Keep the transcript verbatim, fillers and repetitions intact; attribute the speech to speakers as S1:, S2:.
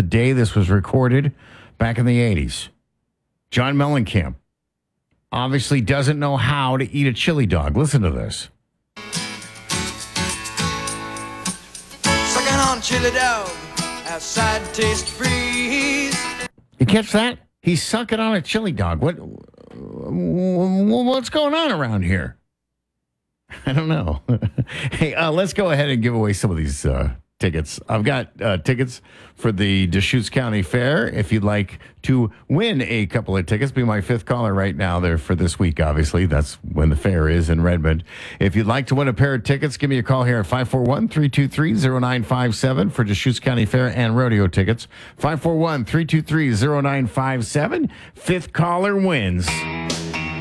S1: the day this was recorded back in the eighties. John Mellencamp obviously doesn't know how to eat a chili dog. Listen to this.
S2: Sucking on chili dog, outside taste freeze.
S1: You catch that? He's sucking on a chili dog. What? What's going on around here? I don't know. Hey, uh, let's go ahead and give away some of these uh, tickets. I've got uh, tickets for the Deschutes County Fair. If you'd like to win a couple of tickets, be my fifth caller right now there for this week, obviously. That's when the fair is in Redmond. If you'd like to win a pair of tickets, give me a call here at five four one, three two three, zero nine five seven for Deschutes County Fair and rodeo tickets. five four one, three two three, zero nine five seven. Fifth caller wins.